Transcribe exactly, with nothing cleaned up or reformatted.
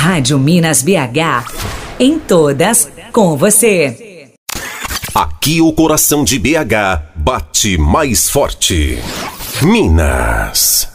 Rádio Minas B H. Em todas, com você. Aqui o coração de B H bate mais forte. Minas.